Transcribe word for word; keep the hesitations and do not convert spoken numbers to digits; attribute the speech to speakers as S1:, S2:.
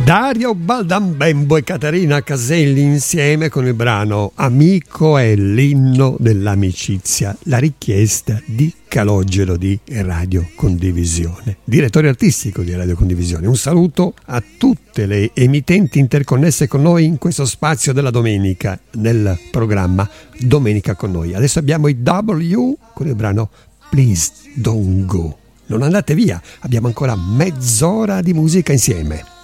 S1: Dario Baldambembo e Caterina Caselli insieme con il brano Amico è l'inno dell'amicizia, la richiesta di Calogero di Radio Condivisione, direttore artistico di Radio Condivisione. Un saluto a tutte le emittenti interconnesse con noi in questo spazio della domenica nel programma Domenica con noi. Adesso abbiamo i W con il brano Please Don't Go. Non andate via, abbiamo ancora mezz'ora di musica insieme.